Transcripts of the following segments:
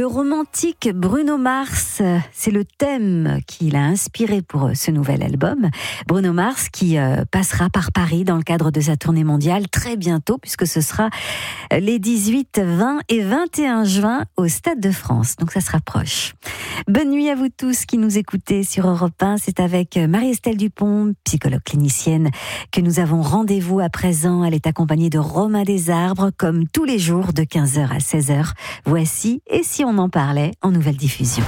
romantique Bruno Mars, c'est le thème qu'il a inspiré pour ce nouvel album. Bruno Mars qui passera par Paris dans le cadre de sa tournée mondiale très bientôt, puisque ce sera les 18, 20 et 21 juin au Stade de France. Donc ça se rapproche. Bonne nuit à vous tous qui nous écoutez sur Europe 1. C'est avec Marie-Estelle Dupont, psychologue clinicienne, que nous avons rendez-vous à présent. Elle est accompagnée de Romain Desarbres, comme tous les jours de 15h à 16h. Voici « Et si on en parlait ?» en nouvelle diffusion.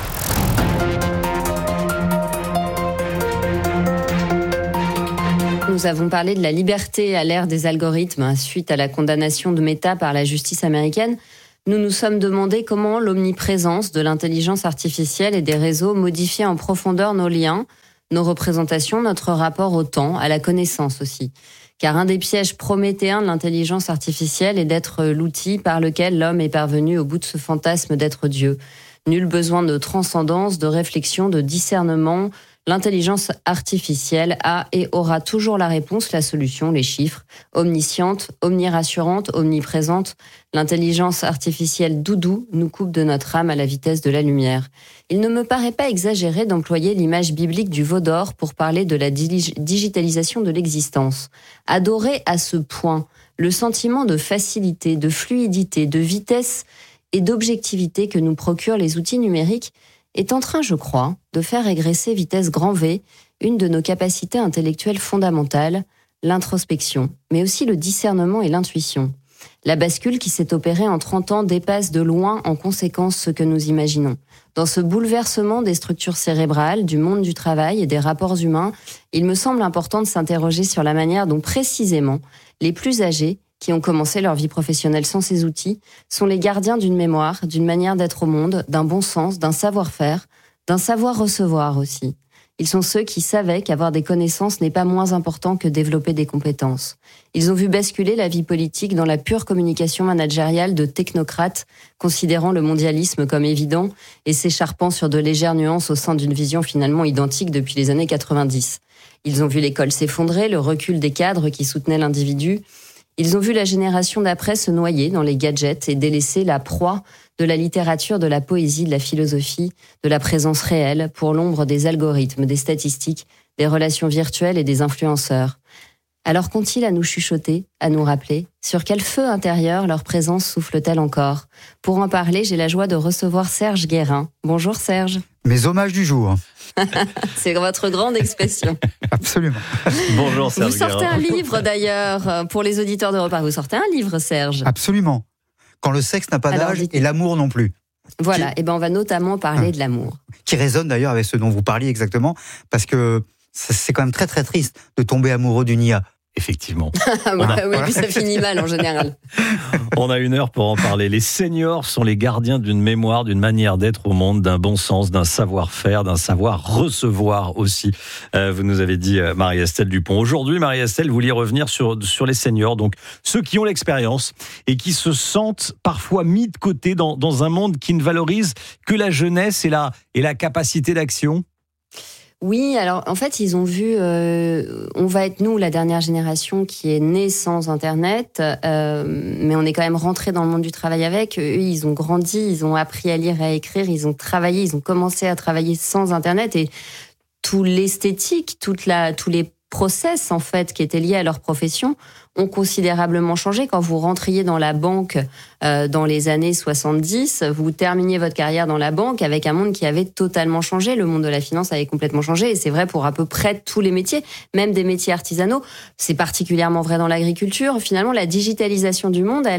Nous avons parlé de la liberté à l'ère des algorithmes suite à la condamnation de Meta par la justice américaine. Nous nous sommes demandé comment l'omniprésence de l'intelligence artificielle et des réseaux modifiait en profondeur nos liens, nos représentations, notre rapport au temps, à la connaissance aussi. Car un des pièges prométhéens de l'intelligence artificielle est d'être l'outil par lequel l'homme est parvenu au bout de ce fantasme d'être Dieu. Nul besoin de transcendance, de réflexion, de discernement. L'intelligence artificielle a et aura toujours la réponse, la solution, les chiffres. Omnisciente, omnirassurante, omniprésente, l'intelligence artificielle doudou nous coupe de notre âme à la vitesse de la lumière. Il ne me paraît pas exagéré d'employer l'image biblique du veau d'or pour parler de la digitalisation de l'existence. Adorer à ce point le sentiment de facilité, de fluidité, de vitesse et d'objectivité que nous procurent les outils numériques est en train, je crois, de faire régresser vitesse grand V une de nos capacités intellectuelles fondamentales, l'introspection, mais aussi le discernement et l'intuition. La bascule qui s'est opérée en 30 ans dépasse de loin en conséquence ce que nous imaginons. Dans ce bouleversement des structures cérébrales, du monde du travail et des rapports humains, il me semble important de s'interroger sur la manière dont précisément les plus âgés, qui ont commencé leur vie professionnelle sans ces outils, sont les gardiens d'une mémoire, d'une manière d'être au monde, d'un bon sens, d'un savoir-faire, d'un savoir-recevoir aussi. Ils sont ceux qui savaient qu'avoir des connaissances n'est pas moins important que développer des compétences. Ils ont vu basculer la vie politique dans la pure communication managériale de technocrates, considérant le mondialisme comme évident et s'écharpant sur de légères nuances au sein d'une vision finalement identique depuis les années 90. Ils ont vu l'école s'effondrer, le recul des cadres qui soutenaient l'individu. Ils ont vu la génération d'après se noyer dans les gadgets et délaisser la proie de la littérature, de la poésie, de la philosophie, de la présence réelle pour l'ombre des algorithmes, des statistiques, des relations virtuelles et des influenceurs. Alors qu'ont-ils à nous chuchoter, à nous rappeler ? Sur quel feu intérieur leur présence souffle-t-elle encore ? Pour en parler, j'ai la joie de recevoir Serge Guérin. Bonjour Serge. Mes hommages du jour. C'est votre grande expression. Absolument. Bonjour Serge. Vous sortez un livre d'ailleurs, pour les auditeurs d'Europe 1. Vous sortez un livre, Serge. Absolument. Quand le sexe n'a pas d'âge et l'amour non plus. Voilà, et on va notamment parler de l'amour. Qui résonne d'ailleurs avec ce dont vous parliez exactement, parce que c'est quand même très très triste de tomber amoureux d'une IA. Effectivement. Oui, puis ça finit mal en général. On a 1 heure pour en parler. Les seniors sont les gardiens d'une mémoire, d'une manière d'être au monde, d'un bon sens, d'un savoir-faire, d'un savoir-recevoir aussi. Vous nous avez dit Marie-Estelle Dupont. Aujourd'hui, Marie-Estelle, vous vouliez revenir sur les seniors, donc ceux qui ont l'expérience et qui se sentent parfois mis de côté dans un monde qui ne valorise que la jeunesse et la capacité d'action. Oui, alors en fait, ils ont vu, on va être nous, la dernière génération qui est née sans Internet, mais on est quand même rentré dans le monde du travail avec. Eux, ils ont grandi, ils ont appris à lire et à écrire, ils ont travaillé, ils ont commencé à travailler sans Internet et tout l'esthétique, tous les process en fait qui étaient liés à leur profession ont considérablement changé. Quand vous rentriez dans la banque dans les années 70, vous terminiez votre carrière dans la banque avec un monde qui avait totalement changé. Le monde de la finance avait complètement changé et c'est vrai pour à peu près tous les métiers, même des métiers artisanaux. C'est particulièrement vrai dans l'agriculture. Finalement, la digitalisation du monde,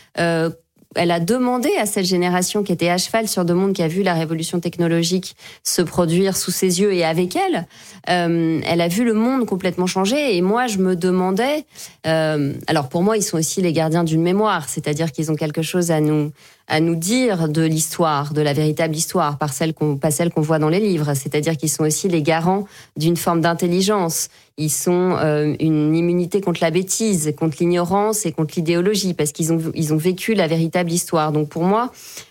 elle a demandé à cette génération qui était à cheval sur deux mondes, qui a vu la révolution technologique se produire sous ses yeux et avec elle, elle a vu le monde complètement changer. Et moi, je me demandais... alors pour moi, ils sont aussi les gardiens d'une mémoire, c'est-à-dire qu'ils ont quelque chose à nous dire de l'histoire, de la véritable histoire, pas celle qu'on voit dans les livres. C'est-à-dire qu'ils sont aussi les garants d'une forme d'intelligence. Ils sont une immunité contre la bêtise, contre l'ignorance et contre l'idéologie, parce qu'ils ont vécu la véritable histoire. Donc pour moi,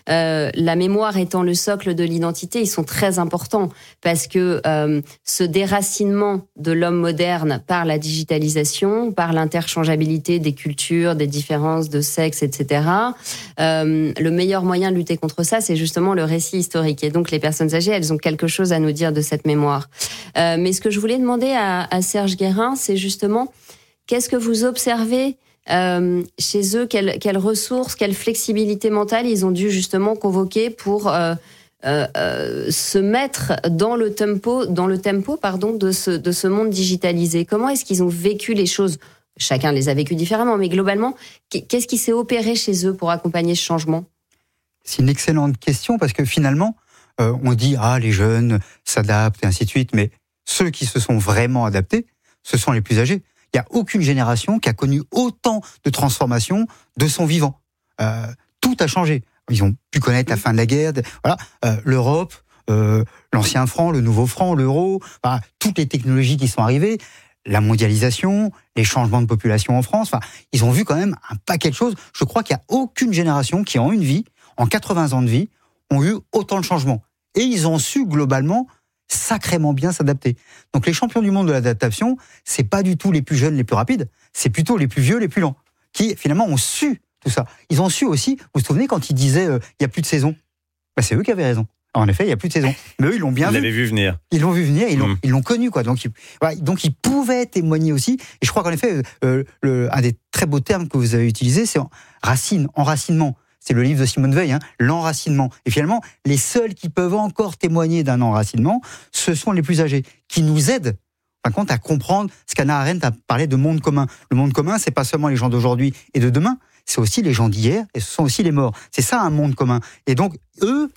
la mémoire étant le socle de l'identité, ils sont très importants, parce que ce déracinement de l'homme moderne par la digitalisation, par l'interchangeabilité des cultures, des différences de sexe, etc., le meilleur moyen de lutter contre ça, c'est justement le récit historique. Et donc les personnes âgées, elles ont quelque chose à nous dire de cette mémoire. Mais ce que je voulais demander à Serge Guérin, c'est justement, qu'est-ce que vous observez chez eux, quelles ressources, quelle flexibilité mentale ils ont dû justement convoquer pour se mettre dans le tempo de ce monde digitalisé. Comment est-ce qu'ils ont vécu les choses ? Chacun les a vécues différemment, mais globalement, qu'est-ce qui s'est opéré chez eux pour accompagner ce changement ? C'est une excellente question parce que finalement, on dit les jeunes s'adaptent et ainsi de suite, mais ceux qui se sont vraiment adaptés, ce sont les plus âgés. Il n'y a aucune génération qui a connu autant de transformations de son vivant. Tout a changé. Ils ont pu connaître la fin de la guerre, l'Europe, l'ancien franc, le nouveau franc, l'euro, toutes les technologies qui sont arrivées, la mondialisation, les changements de population en France. Ils ont vu quand même un paquet de choses. Je crois qu'il n'y a aucune génération qui, en une vie, en 80 ans de vie, ont eu autant de changements. Et ils ont su globalement sacrément bien s'adapter. Donc les champions du monde de l'adaptation, c'est pas du tout les plus jeunes, les plus rapides, c'est plutôt les plus vieux, les plus lents, qui finalement ont su tout ça. Ils ont su aussi, vous vous souvenez quand ils disaient il n'y a plus de saison, c'est eux qui avaient raison. En effet, il n'y a plus de saison. Mais eux, ils l'ont bien vu. Ils l'avaient vu venir. Ils l'ont vu venir, ils l'ont connu, quoi. Donc ils pouvaient témoigner aussi. Et je crois qu'en effet, un des très beaux termes que vous avez utilisé, c'est enracinement. C'est le livre de Simone Veil, l'enracinement. Et finalement, les seuls qui peuvent encore témoigner d'un enracinement, ce sont les plus âgés, qui nous aident, en fin de compte, à comprendre ce qu'Hannah Arendt a parlé de monde commun. Le monde commun, c'est pas seulement les gens d'aujourd'hui et de demain, c'est aussi les gens d'hier et ce sont aussi les morts. C'est ça un monde commun. Et donc, eux,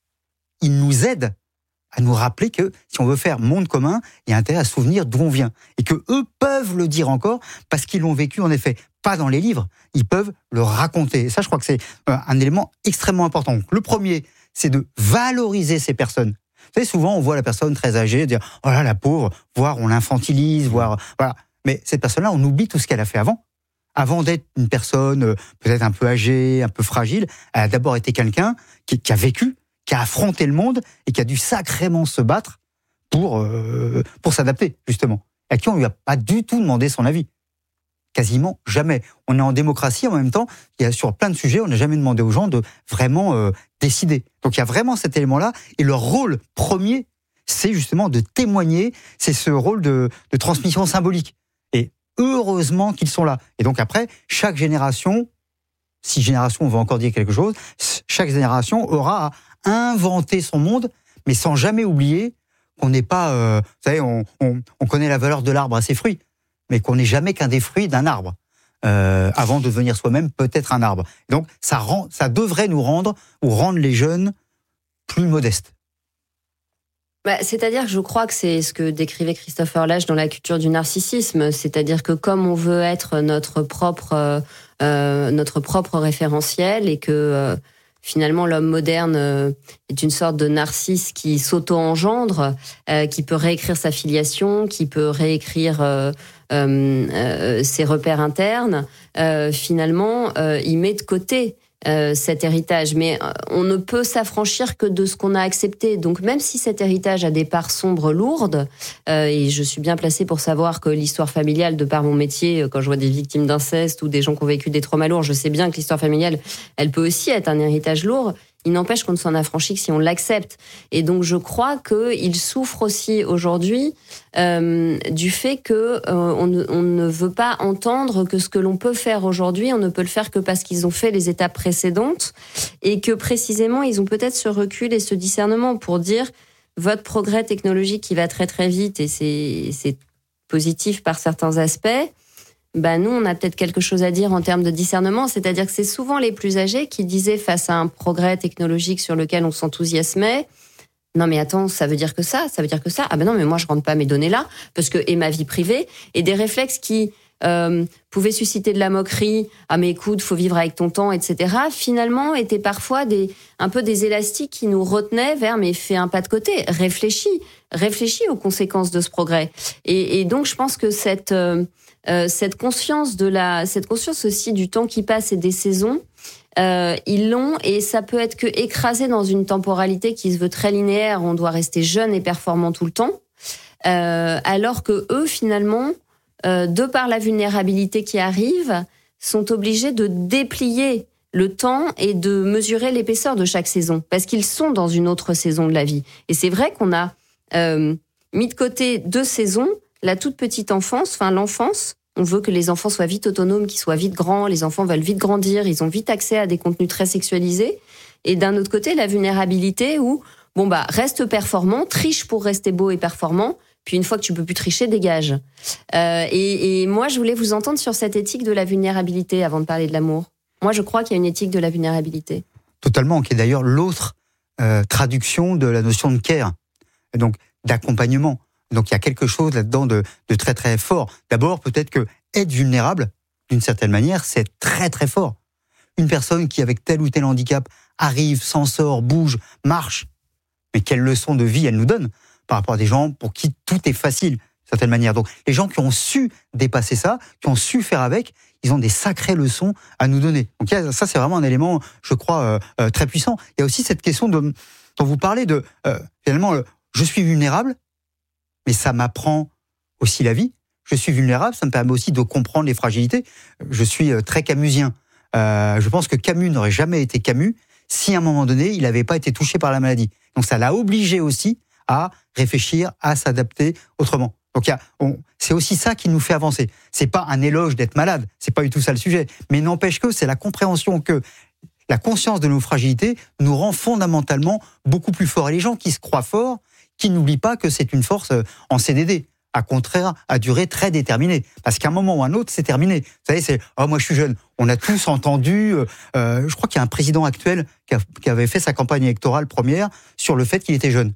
ils nous aident à nous rappeler que si on veut faire monde commun, il y a intérêt à se souvenir d'où on vient. Et que eux peuvent le dire encore parce qu'ils l'ont vécu, en effet, pas dans les livres, ils peuvent le raconter. Et ça, je crois que c'est un élément extrêmement important. Donc, le premier, c'est de valoriser ces personnes. Vous savez, souvent, on voit la personne très âgée dire « Oh là, la pauvre », voire on l'infantilise, voire... Voilà. Mais cette personne-là, on oublie tout ce qu'elle a fait avant. Avant d'être une personne peut-être un peu âgée, un peu fragile, elle a d'abord été quelqu'un qui a vécu, qui a affronté le monde et qui a dû sacrément se battre pour s'adapter, justement. À qui on ne lui a pas du tout demandé son avis. Quasiment jamais. On est en démocratie, en même temps, il y a sur plein de sujets, on n'a jamais demandé aux gens de vraiment décider. Donc il y a vraiment cet élément-là, et leur rôle premier, c'est justement de témoigner, c'est ce rôle de transmission symbolique. Et heureusement qu'ils sont là. Et donc après, chaque génération, si génération on veut encore dire quelque chose, chaque génération aura à inventer son monde, mais sans jamais oublier qu'on n'est pas... vous savez, on connaît la valeur de l'arbre à ses fruits, mais qu'on n'est jamais qu'un des fruits d'un arbre, avant de devenir soi-même peut-être un arbre. Donc ça devrait nous rendre les jeunes plus modestes. C'est-à-dire que je crois que c'est ce que décrivait Christopher Lasch dans La culture du narcissisme, c'est-à-dire que comme on veut être notre propre référentiel et que finalement l'homme moderne est une sorte de narcisse qui s'auto-engendre, qui peut réécrire sa filiation, qui peut réécrire ses repères internes, finalement il met de côté cet héritage, mais on ne peut s'affranchir que de ce qu'on a accepté. Donc même si cet héritage a des parts sombres lourdes, et je suis bien placée pour savoir que l'histoire familiale, de par mon métier, quand je vois des victimes d'inceste ou des gens qui ont vécu des traumas lourds, je sais bien que l'histoire familiale, elle peut aussi être un héritage lourd. Il n'empêche qu'on ne s'en affranchit que si on l'accepte. Et donc je crois qu'il souffre aussi aujourd'hui du fait que on ne veut pas entendre que ce que l'on peut faire aujourd'hui, on ne peut le faire que parce qu'ils ont fait les étapes précédentes et que précisément ils ont peut-être ce recul et ce discernement pour dire votre progrès technologique qui va très très vite et c'est positif par certains aspects. Nous, on a peut-être quelque chose à dire en termes de discernement, c'est-à-dire que c'est souvent les plus âgés qui disaient face à un progrès technologique sur lequel on s'enthousiasmait, non mais attends, ça veut dire que ça, ah ben non mais moi je rentre pas mes données là, parce que et ma vie privée, et des réflexes qui pouvaient susciter de la moquerie, ah mais écoute, faut vivre avec ton temps, etc. Finalement, étaient parfois un peu des élastiques qui nous retenaient vers mais fais un pas de côté, réfléchis aux conséquences de ce progrès. Et donc je pense que cette conscience aussi du temps qui passe et des saisons, ils l'ont, et ça peut être que écrasé dans une temporalité qui se veut très linéaire. On doit rester jeune et performant tout le temps, alors que eux finalement, de par la vulnérabilité qui arrive, sont obligés de déplier le temps et de mesurer l'épaisseur de chaque saison, parce qu'ils sont dans une autre saison de la vie. Et c'est vrai qu'on a mis de côté 2 saisons, la toute petite enfance, enfin l'enfance. On veut que les enfants soient vite autonomes, qu'ils soient vite grands. Les enfants veulent vite grandir, ils ont vite accès à des contenus très sexualisés. Et d'un autre côté, la vulnérabilité où, reste performant, triche pour rester beau et performant. Puis une fois que tu peux plus tricher, dégage. Et moi, je voulais vous entendre sur cette éthique de la vulnérabilité avant de parler de l'amour. Moi, je crois qu'il y a une éthique de la vulnérabilité. Totalement, qui est d'ailleurs l'autre traduction de la notion de care, donc d'accompagnement. Donc il y a quelque chose là-dedans de très très fort. D'abord, peut-être que être vulnérable, d'une certaine manière, c'est très très fort. Une personne qui, avec tel ou tel handicap, arrive, s'en sort, bouge, marche, mais quelle leçon de vie elle nous donne par rapport à des gens pour qui tout est facile, d'une certaine manière. Donc les gens qui ont su dépasser ça, qui ont su faire avec, ils ont des sacrées leçons à nous donner. Donc ça, c'est vraiment un élément, je crois, très puissant. Il y a aussi cette question dont vous parlez de, finalement, je suis vulnérable, mais ça m'apprend aussi la vie. Je suis vulnérable, ça me permet aussi de comprendre les fragilités. Je suis très camusien. Je pense que Camus n'aurait jamais été Camus si à un moment donné, il n'avait pas été touché par la maladie. Donc ça l'a obligé aussi à réfléchir, à s'adapter autrement. Donc c'est aussi ça qui nous fait avancer. C'est pas un éloge d'être malade, c'est pas du tout ça le sujet. Mais n'empêche que c'est la compréhension que la conscience de nos fragilités nous rend fondamentalement beaucoup plus forts. Et les gens qui se croient forts, qui n'oublient pas que c'est une force en CDD, à contraire, à durée très déterminée. Parce qu'à un moment ou un autre, c'est terminé. Vous savez, c'est « moi je suis jeune ». On a tous entendu, je crois qu'il y a un président actuel qui avait fait sa campagne électorale première sur le fait qu'il était jeune.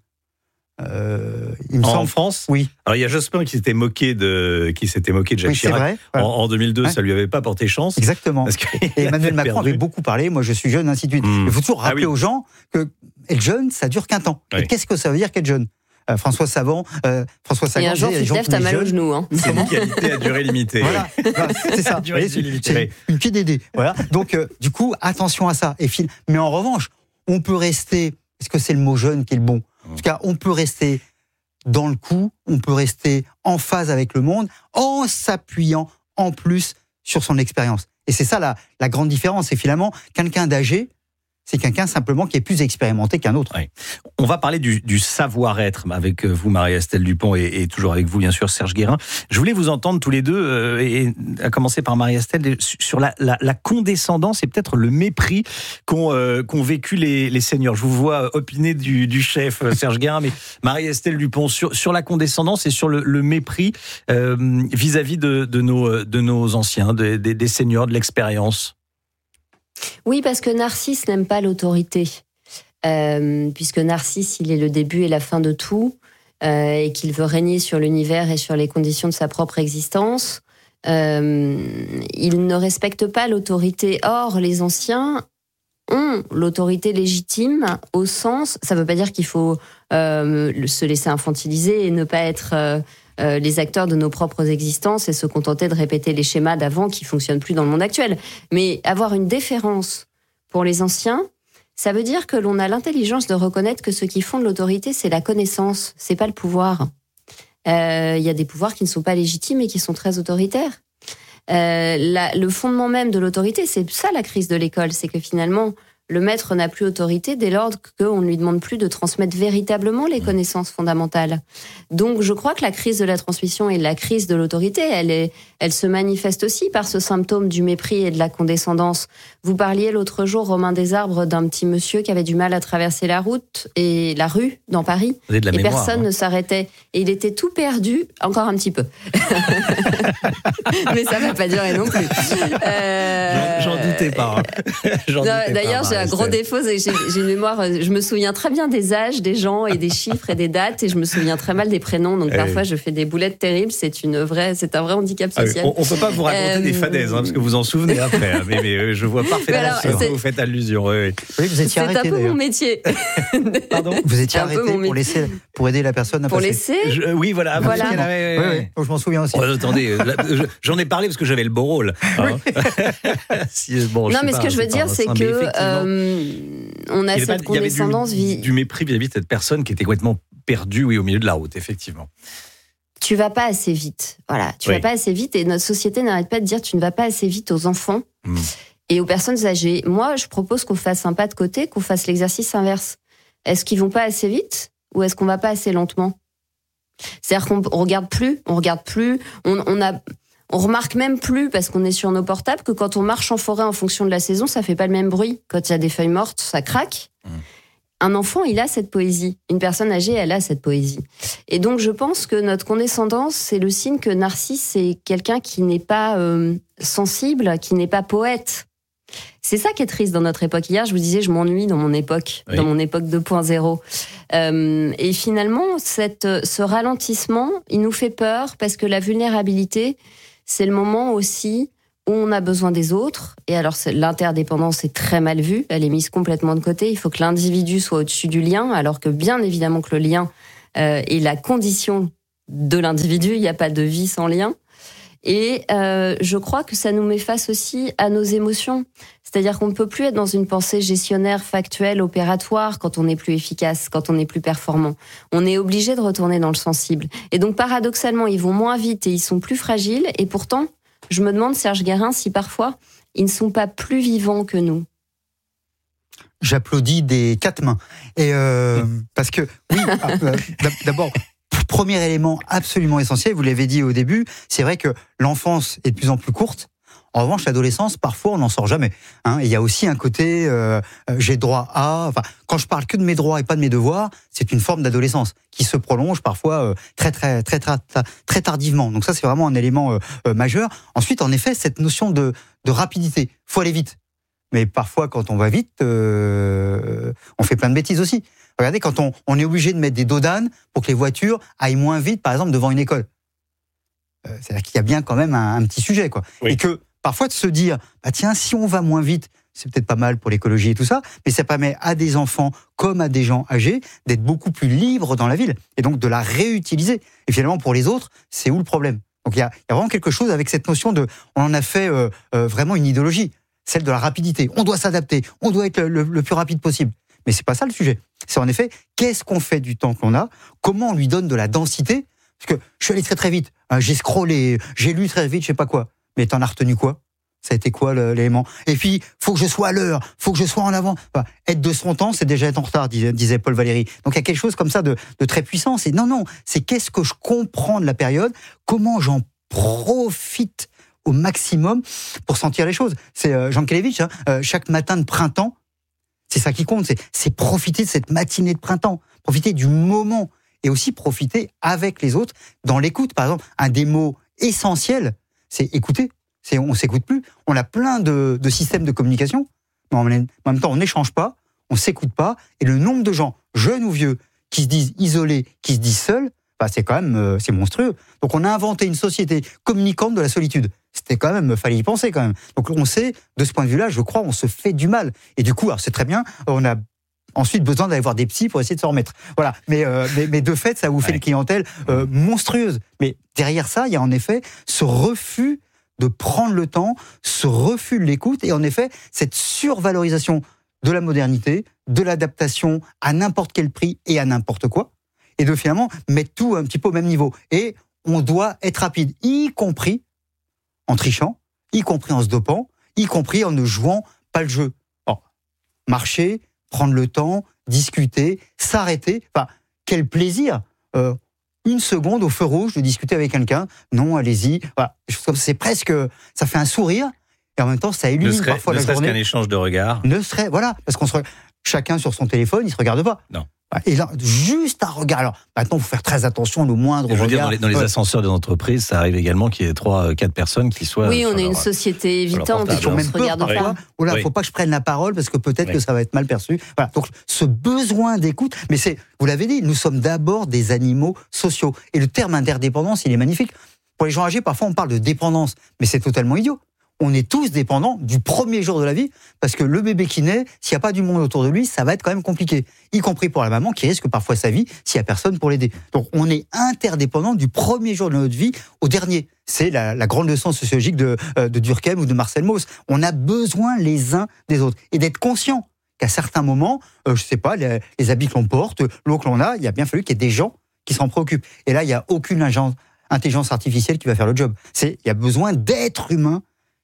Il me semble. En France ? Oui. Alors il y a Jospin qui s'était moqué de Jacques oui, Chirac. Vrai, voilà. En 2002, ça lui avait pas porté chance. Exactement. Et Emmanuel Macron avait beaucoup parlé, moi je suis jeune, ainsi de suite. Il faut toujours rappeler aux gens que être jeune, ça dure qu'un temps. Oui. Et qu'est-ce que ça veut dire qu'être jeune ? François Sagan. Et un jour, tu te lèves, t'as mal au genou. Hein. C'est une qualité à durée limitée. Voilà, c'est ça. C'est une petite idée. Voilà. Donc, du coup, attention à ça. Mais en revanche, on peut rester. Est-ce que c'est le mot jeune qui est le bon ? En tout cas, on peut rester dans le coup, on peut rester en phase avec le monde, en s'appuyant en plus sur son expérience. Et c'est ça la grande différence. C'est finalement quelqu'un d'âgé. C'est quelqu'un simplement qui est plus expérimenté qu'un autre. Oui. On va parler du savoir-être avec vous, Marie-Estelle Dupont, et toujours avec vous, bien sûr, Serge Guérin. Je voulais vous entendre tous les deux, et à commencer par Marie-Estelle, sur la condescendance et peut-être le mépris qu'ont vécu les seniors. Je vous vois opiner du chef Serge Guérin, mais Marie-Estelle Dupont, sur la condescendance et sur le mépris vis-à-vis de nos anciens, des seniors, de l'expérience. Oui, parce que Narcisse n'aime pas l'autorité, puisque Narcisse, il est le début et la fin de tout, et qu'il veut régner sur l'univers et sur les conditions de sa propre existence. Il ne respecte pas l'autorité. Or, les anciens ont l'autorité légitime au sens... Ça ne veut pas dire qu'il faut se laisser infantiliser et ne pas être... les acteurs de nos propres existences et se contenter de répéter les schémas d'avant qui fonctionnent plus dans le monde actuel. Mais avoir une déférence pour les anciens, ça veut dire que l'on a l'intelligence de reconnaître que ce qui fonde l'autorité, c'est la connaissance, c'est pas le pouvoir. Il y a des pouvoirs qui ne sont pas légitimes et qui sont très autoritaires. Le fondement même de l'autorité, c'est ça la crise de l'école, c'est que finalement, le maître n'a plus autorité dès lors qu'on ne lui demande plus de transmettre véritablement les connaissances fondamentales. Donc je crois que la crise de la transmission et la crise de l'autorité, elle se manifeste aussi par ce symptôme du mépris et de la condescendance. Vous parliez l'autre jour, Romain Desarbres, d'un petit monsieur qui avait du mal à traverser la rue dans Paris, et personne ne s'arrêtait. Et il était tout perdu, encore un petit peu. Mais ça ne va pas durer non plus. J'en doutais pas. D'ailleurs, j'ai un gros défaut, j'ai une mémoire, je me souviens très bien des âges des gens et des chiffres et des dates, et je me souviens très mal des prénoms, donc parfois je fais des boulettes terribles, c'est un vrai handicap social. On peut pas vous raconter des fadaises, parce que vous en souvenez après, mais je vois parfaitement ce que vous faites allusion. Oui, vous étiez arrêté, c'est un peu mon métier. Pardon ? Vous étiez arrêté pour aider la personne à passer. Oui, voilà. Oui. Je m'en souviens aussi. Attendez, j'en ai parlé parce que j'avais le beau rôle. Hein. Non, mais ce que je veux dire, c'est que on a cette condescendance. Il y avait du mépris vis-à-vis de cette personne qui était complètement perdue, au milieu de la route, effectivement. Tu vas pas assez vite. Voilà, tu vas pas assez vite, et notre société n'arrête pas de dire tu ne vas pas assez vite aux enfants. Et aux personnes âgées, moi, je propose qu'on fasse un pas de côté, qu'on fasse l'exercice inverse. Est-ce qu'ils vont pas assez vite ou est-ce qu'on va pas assez lentement ? C'est-à-dire qu'on regarde plus, on remarque même plus, parce qu'on est sur nos portables, que quand on marche en forêt en fonction de la saison, ça fait pas le même bruit. Quand il y a des feuilles mortes, ça craque. Un enfant, il a cette poésie. Une personne âgée, elle a cette poésie. Et donc, je pense que notre condescendance, c'est le signe que Narcisse, c'est quelqu'un qui n'est pas sensible, qui n'est pas poète. C'est ça qui est triste dans notre époque. Hier, je vous disais, je m'ennuie dans mon époque, dans mon époque 2.0. Et finalement, ce ralentissement, il nous fait peur parce que la vulnérabilité, c'est le moment aussi où on a besoin des autres. Et alors, l'interdépendance est très mal vue. Elle est mise complètement de côté. Il faut que l'individu soit au-dessus du lien, alors que bien évidemment que le lien est la condition de l'individu. Il n'y a pas de vie sans lien. Et je crois que ça nous met face aussi à nos émotions. C'est-à-dire qu'on ne peut plus être dans une pensée gestionnaire, factuelle, opératoire quand on n'est plus efficace, quand on n'est plus performant. On est obligé de retourner dans le sensible. Et donc paradoxalement, ils vont moins vite et ils sont plus fragiles. Et pourtant, je me demande, Serge Guérin, si parfois, ils ne sont pas plus vivants que nous. J'applaudis des 4 mains. Et parce que, oui, d'abord... Premier élément absolument essentiel, vous l'avez dit au début, c'est vrai que l'enfance est de plus en plus courte. En revanche, l'adolescence, parfois, on n'en sort jamais. Et il y a aussi un côté, j'ai droit à... Enfin, quand je parle que de mes droits et pas de mes devoirs, c'est une forme d'adolescence qui se prolonge parfois très tardivement. Donc ça, c'est vraiment un élément majeur. Ensuite, en effet, cette notion de rapidité. Faut aller vite. Mais parfois, quand on va vite, on fait plein de bêtises aussi. Regardez, quand on est obligé de mettre des dos d'âne pour que les voitures aillent moins vite, par exemple, devant une école. C'est-à-dire qu'il y a bien quand même un petit sujet, quoi. Oui. Et que parfois de se dire, bah tiens, si on va moins vite, c'est peut-être pas mal pour l'écologie et tout ça, mais ça permet à des enfants comme à des gens âgés d'être beaucoup plus libres dans la ville et donc de la réutiliser. Et finalement, pour les autres, c'est où le problème ? Donc il y a vraiment quelque chose avec cette notion de, on en a fait vraiment une idéologie, celle de la rapidité. On doit s'adapter, on doit être le plus rapide possible. Mais c'est pas ça le sujet. C'est en effet, qu'est-ce qu'on fait du temps qu'on a ? Comment on lui donne de la densité ? Parce que je suis allé très très vite, j'ai scrollé, j'ai lu très vite, je sais pas quoi. Mais t'en as retenu quoi ? Ça a été quoi l'élément ? Et puis, faut que je sois à l'heure, faut que je sois en avant. Enfin, être de son temps, c'est déjà être en retard, disait Paul Valéry. Donc il y a quelque chose comme ça de très puissant. C'est non, c'est qu'est-ce que je comprends de la période ? Comment j'en profite au maximum pour sentir les choses ? C'est Jean Kelevitch, chaque matin de printemps. C'est ça qui compte, c'est profiter de cette matinée de printemps, profiter du moment et aussi profiter avec les autres dans l'écoute. Par exemple, un des mots essentiels, c'est écouter. On s'écoute plus. On a plein de systèmes de communication, mais en même temps, on n'échange pas, on s'écoute pas. Et le nombre de gens, jeunes ou vieux, qui se disent isolés, qui se disent seuls, bah c'est quand même c'est monstrueux. Donc on a inventé une société communicante de la solitude. C'était quand même, fallait y penser quand même. Donc on sait, de ce point de vue-là, je crois, on se fait du mal. Et du coup, alors c'est très bien, on a ensuite besoin d'aller voir des psys pour essayer de s'en remettre. Voilà. Mais de fait, ça vous fait une clientèle monstrueuse. Mais derrière ça, il y a en effet ce refus de prendre le temps, ce refus de l'écoute, et en effet, cette survalorisation de la modernité, de l'adaptation à n'importe quel prix et à n'importe quoi, et de finalement mettre tout un petit peu au même niveau. Et on doit être rapide, y compris en trichant, y compris en se dopant, y compris en ne jouant pas le jeu. Alors, marcher, prendre le temps, discuter, s'arrêter, enfin, quel plaisir une seconde au feu rouge de discuter avec quelqu'un, non, allez-y, voilà. C'est presque, ça fait un sourire, et en même temps, ça illumine parfois la journée. Ne serait-ce qu'un échange de regards. Voilà, parce qu'on chacun sur son téléphone, il se regarde pas. Non. Et là, juste un regard. Alors, maintenant, il faut faire très attention aux moindres regards. Dans les ascenseurs des entreprises, ça arrive également qu'il y ait 3-4 personnes qui soient... Oui, on est une société évitante, on se regarde pas. Voilà, faut pas que je prenne la parole parce que peut-être que ça va être mal perçu. Voilà, donc ce besoin d'écoute, mais vous l'avez dit, nous sommes d'abord des animaux sociaux. Et le terme interdépendance, il est magnifique. Pour les gens âgés, parfois on parle de dépendance, mais c'est totalement idiot. On est tous dépendants du premier jour de la vie, parce que le bébé qui naît, s'il n'y a pas du monde autour de lui, ça va être quand même compliqué. Y compris pour la maman qui risque parfois sa vie s'il n'y a personne pour l'aider. Donc on est interdépendants du premier jour de notre vie au dernier. C'est la grande leçon sociologique de Durkheim ou de Marcel Mauss. On a besoin les uns des autres. Et d'être conscient qu'à certains moments, je sais pas, les habits que l'on porte, l'eau que l'on a, il a bien fallu qu'il y ait des gens qui s'en préoccupent. Et là, il n'y a aucune intelligence artificielle qui va faire le job. Il y a besoin d'êtres humains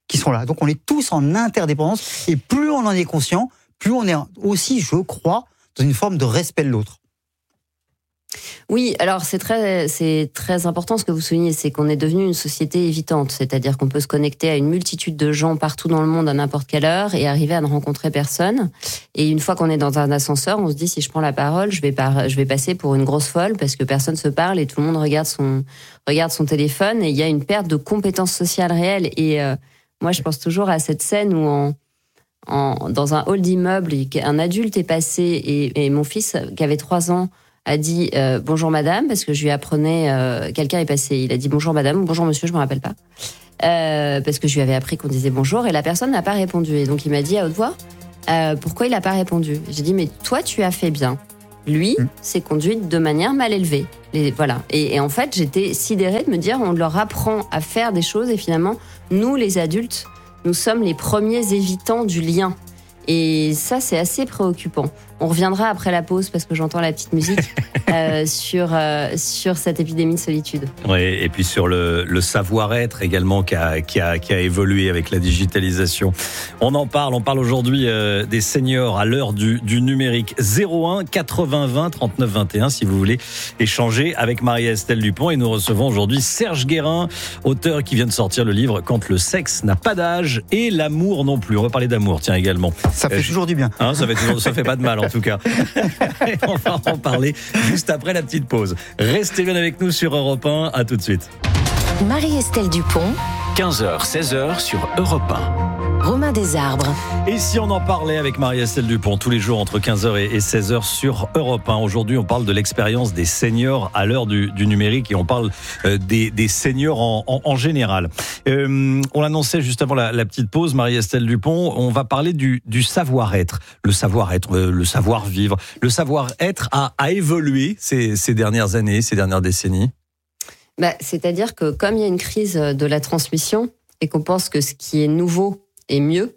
qui sont là. Donc on est tous en interdépendance, et plus on en est conscient, plus on est aussi, je crois, dans une forme de respect de l'autre. Oui, alors c'est très important ce que vous soulignez, c'est qu'on est devenu une société évitante, c'est-à-dire qu'on peut se connecter à une multitude de gens partout dans le monde à n'importe quelle heure et arriver à ne rencontrer personne. Et une fois qu'on est dans un ascenseur, on se dit si je prends la parole, je vais passer pour une grosse folle parce que personne se parle et tout le monde regarde son téléphone, et il y a une perte de compétences sociales réelles. Et moi, je pense toujours à cette scène où dans un hall d'immeuble, un adulte est passé et mon fils qui avait 3 ans a dit bonjour madame, parce que je lui apprenais, quelqu'un est passé, il a dit bonjour madame, bonjour monsieur, je me rappelle pas, parce que je lui avais appris qu'on disait bonjour, et la personne n'a pas répondu, et donc il m'a dit à haute voix pourquoi il n'a pas répondu. J'ai dit mais toi tu as fait bien, lui s'est conduit de manière mal élevée. Voilà. Et en fait j'étais sidérée de me dire on leur apprend à faire des choses, et finalement nous les adultes, nous sommes les premiers évitants du lien. Et ça, c'est assez préoccupant. On reviendra après la pause, parce que j'entends la petite musique, sur cette épidémie de solitude. Oui, et puis sur le savoir-être également qui a évolué avec la digitalisation. On parle aujourd'hui des seniors à l'heure du numérique. 01 80 20 39 21 si vous voulez échanger avec Marie-Estelle Dupont. Et nous recevons aujourd'hui Serge Guérin, auteur qui vient de sortir le livre « Quand le sexe n'a pas d'âge et l'amour non plus ». On va parler d'amour, tiens, également. Ça fait toujours du bien. Ça fait pas de mal en tout cas. Et on va en parler juste après la petite pause. Restez bien avec nous sur Europe 1. À tout de suite. Marie-Estelle Dupont, 15h, 16h sur Europe 1. Romain Desarbres. Et si on en parlait avec Marie-Estelle Dupont tous les jours entre 15h et 16h sur Europe 1. Aujourd'hui, on parle de l'expérience des seniors à l'heure du numérique, et on parle des seniors en général. On l'annonçait juste avant la petite pause, Marie-Estelle Dupont, on va parler du savoir-être. Le savoir-être, le savoir-vivre. Le savoir-être a évolué ces dernières années, ces dernières décennies. C'est-à-dire que comme il y a une crise de la transmission et qu'on pense que ce qui est nouveau est mieux,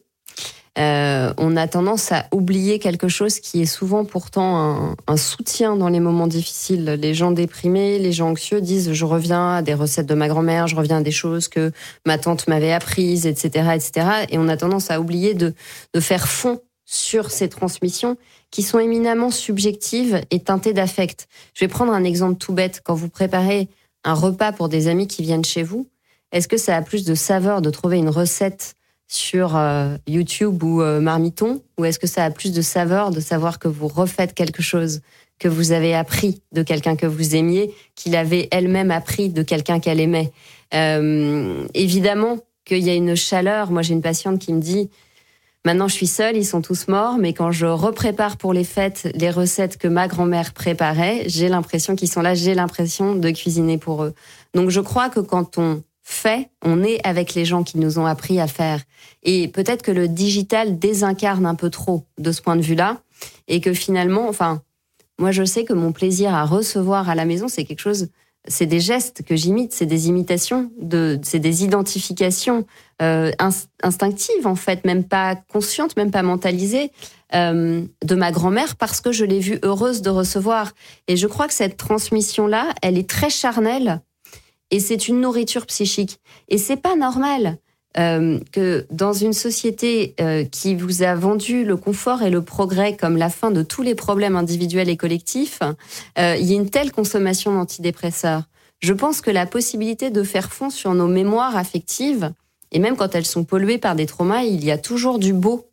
on a tendance à oublier quelque chose qui est souvent pourtant un soutien dans les moments difficiles. Les gens déprimés, les gens anxieux disent « je reviens à des recettes de ma grand-mère, je reviens à des choses que ma tante m'avait apprises, etc. etc. » Et on a tendance à oublier de faire fond sur ces transmissions qui sont éminemment subjectives et teintées d'affect. Je vais prendre un exemple tout bête. Quand vous préparez un repas pour des amis qui viennent chez vous, est-ce que ça a plus de saveur de trouver une recette sur YouTube ou Marmiton, ou est-ce que ça a plus de saveur de savoir que vous refaites quelque chose que vous avez appris de quelqu'un que vous aimiez, qu'il avait elle-même appris de quelqu'un qu'elle aimait? Évidemment qu'il y a une chaleur. Moi, j'ai une patiente qui me dit maintenant, je suis seule, ils sont tous morts, mais quand je reprépare pour les fêtes les recettes que ma grand-mère préparait, j'ai l'impression qu'ils sont là, j'ai l'impression de cuisiner pour eux. Donc, je crois que quand on fait, on est avec les gens qui nous ont appris à faire. Et peut-être que le digital désincarne un peu trop de ce point de vue-là, et que finalement, moi, je sais que mon plaisir à recevoir à la maison, c'est quelque chose. C'est des gestes que j'imite, c'est des imitations, c'est des identifications instinctives en fait, même pas conscientes, même pas mentalisées, de ma grand-mère, parce que je l'ai vue heureuse de recevoir. Et je crois que cette transmission-là, elle est très charnelle, et c'est une nourriture psychique. Et c'est pas normal que dans une société qui vous a vendu le confort et le progrès comme la fin de tous les problèmes individuels et collectifs, il y ait une telle consommation d'antidépresseurs. Je pense que la possibilité de faire fond sur nos mémoires affectives, et même quand elles sont polluées par des traumas, il y a toujours du beau.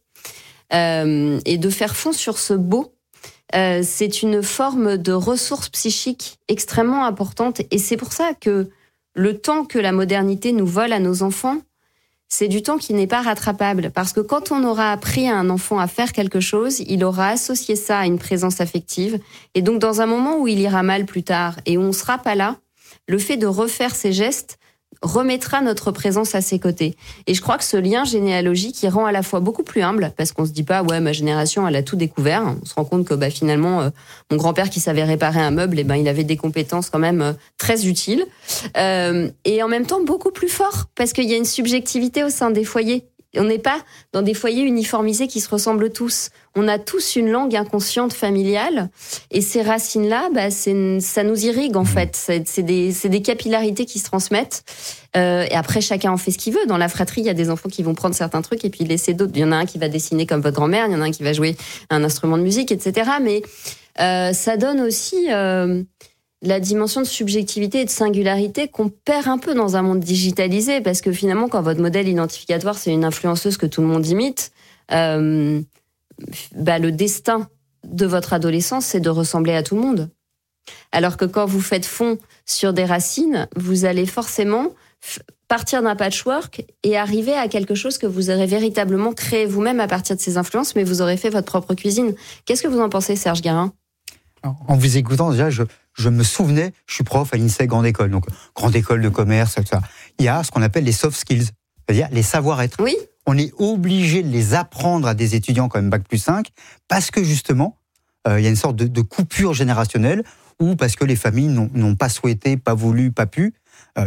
Et de faire fond sur ce beau, c'est une forme de ressource psychique extrêmement importante. Et c'est pour ça que le temps que la modernité nous vole à nos enfants, c'est du temps qui n'est pas rattrapable. Parce que quand on aura appris à un enfant à faire quelque chose, il aura associé ça à une présence affective. Et donc, dans un moment où il ira mal plus tard et où on ne sera pas là, le fait de refaire ces gestes remettra notre présence à ses côtés. Et je crois que ce lien généalogique, il rend à la fois beaucoup plus humble, parce qu'on se dit pas, ouais, ma génération, elle a tout découvert. On se rend compte que finalement, mon grand-père qui savait réparer un meuble, il avait des compétences quand même très utiles. Et en même temps, beaucoup plus fort, parce qu'il y a une subjectivité au sein des foyers. On n'est pas dans des foyers uniformisés qui se ressemblent tous. On a tous une langue inconsciente familiale, et ces racines-là, ça nous irrigue en fait. C'est des capillarités qui se transmettent. Et après, chacun en fait ce qu'il veut. Dans la fratrie, il y a des enfants qui vont prendre certains trucs et puis laisser d'autres. Il y en a un qui va dessiner comme votre grand-mère, il y en a un qui va jouer un instrument de musique, etc. Mais ça donne aussi la dimension de subjectivité et de singularité qu'on perd un peu dans un monde digitalisé, parce que finalement, quand votre modèle identificatoire, c'est une influenceuse que tout le monde imite, le destin de votre adolescence, c'est de ressembler à tout le monde. Alors que quand vous faites fond sur des racines, vous allez forcément partir d'un patchwork et arriver à quelque chose que vous aurez véritablement créé vous-même à partir de ces influences, mais vous aurez fait votre propre cuisine. Qu'est-ce que vous en pensez, Serge Guérin ? En vous écoutant, déjà, je me souvenais, je suis prof à l'INSEE Grande École, donc Grande École de commerce, etc. Il y a ce qu'on appelle les soft skills, c'est-à-dire les savoir-être. Oui. On est obligé de les apprendre à des étudiants quand même Bac+5, parce que justement, il y a une sorte de coupure générationnelle, ou parce que les familles n'ont pas souhaité, pas voulu, pas pu.